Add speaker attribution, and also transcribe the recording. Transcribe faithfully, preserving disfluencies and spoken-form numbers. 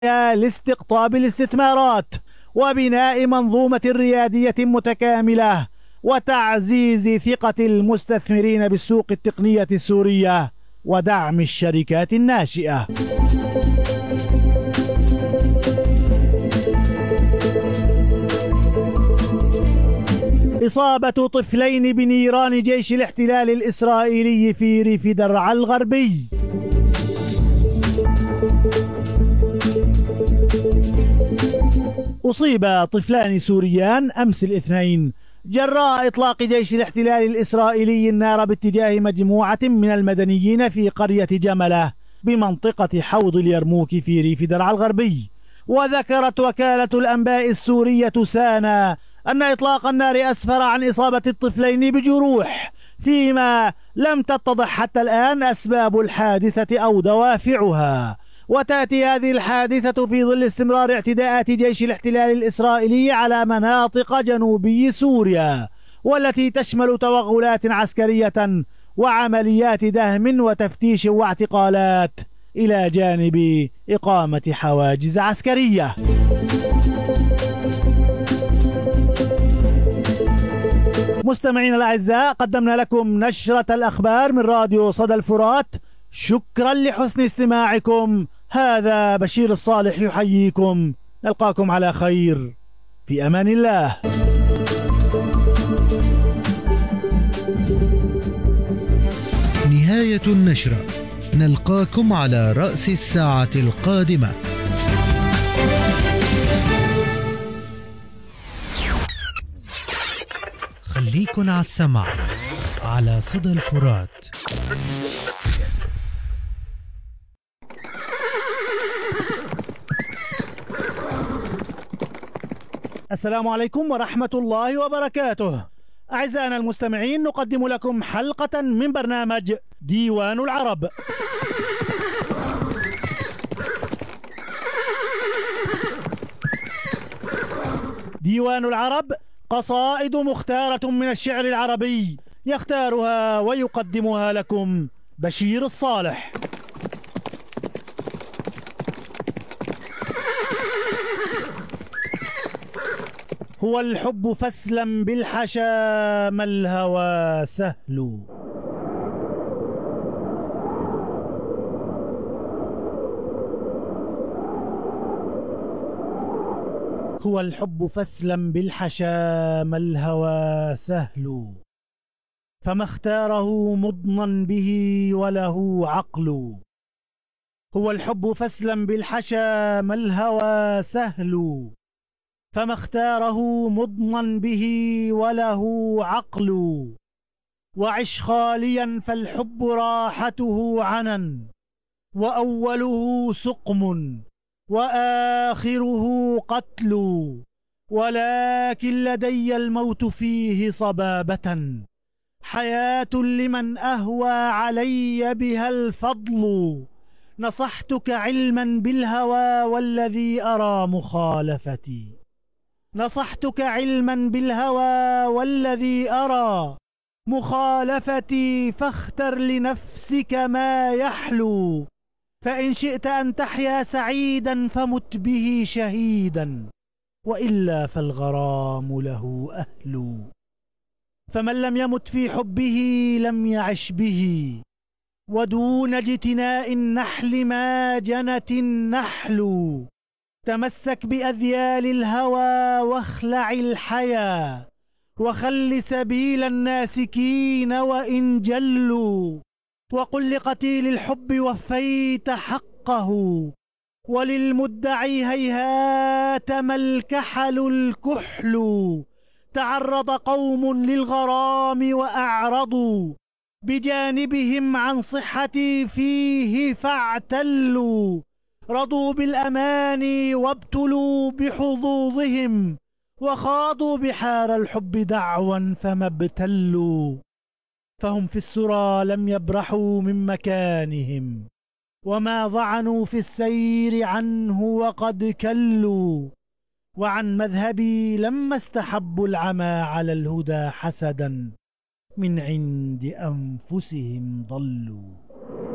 Speaker 1: لاستقطاب الاستثمارات وبناء منظومة ريادية متكاملة وتعزيز ثقة المستثمرين بالسوق التقنية السورية ودعم الشركات الناشئة. إصابة طفلين بنيران جيش الاحتلال الإسرائيلي في ريف درعا الغربي. أصيب طفلان سوريان أمس الاثنين جراء إطلاق جيش الاحتلال الإسرائيلي النار باتجاه مجموعة من المدنيين في قرية جملة بمنطقة حوض اليرموك في ريف درعا الغربي. وذكرت وكالة الأنباء السورية سانا أن إطلاق النار أسفر عن إصابة الطفلين بجروح، فيما لم تتضح حتى الآن أسباب الحادثة أو دوافعها. وتأتي هذه الحادثة في ظل استمرار اعتداءات جيش الاحتلال الإسرائيلي على مناطق جنوبي سوريا، والتي تشمل توغلات عسكرية وعمليات دهم وتفتيش واعتقالات، إلى جانب إقامة حواجز عسكرية. مستمعينا الأعزاء، قدمنا لكم نشرة الأخبار من راديو صدى الفرات. شكرا لحسن استماعكم. هذا بشير الصالح يحييكم. نلقاكم على خير في أمان الله.
Speaker 2: نهاية النشرة، نلقاكم على رأس الساعة القادمة. خليكن على السمع على صدى الفرات.
Speaker 1: السلام عليكم ورحمة الله وبركاته. أعزائنا المستمعين، نقدم لكم حلقة من برنامج ديوان العرب. ديوان العرب قصائد مختارة من الشعر العربي، يختارها ويقدمها لكم بشير الصالح. هو الحب فاسلم بالحشا ما الهوى سهل. هو الحب فاسلم بالحشا ما الهوى سهل، فما اختاره مضنا به وله عقل. هو الحب فاسلم بالحشا ما الهوى سهل، فما اختاره مضنا به وله عقل. وعش خاليا فالحب راحته عنن، وأوله سقم وآخره قتل. ولكن لدي الموت فيه صبابة، حياة لمن أهوى علي بها الفضل. نصحتك علما بالهوى والذي أرى مخالفتي، نصحتك علما بالهوى والذي أرى مخالفتي. فاختر لنفسك ما يحلو، فإن شئت أن تحيا سعيدا فمت به شهيدا، وإلا فالغرام له أهل. فمن لم يمت في حبه لم يعش به، ودون اجتناء النحل ما جنت النحل. تمسك بأذيال الهوى واخلع الحيا، وخل سبيل الناسكين وإن جلوا. وقل لقتيل الحب وفيت حقه، وللمدعي هيهات ما الكحل الكحل. تعرض قوم للغرام وأعرضوا، بجانبهم عن صحتي فيه فاعتلوا. رضوا بالأمان وابتلوا بحظوظهم، وخاضوا بحار الحب دعوا فما ابتلوا. فهم في السرى لم يبرحوا من مكانهم، وما ضعنوا في السير عنه وقد كلوا. وعن مذهبي لما استحبوا العمى على الهدى حسدا، من عند أنفسهم ضلوا.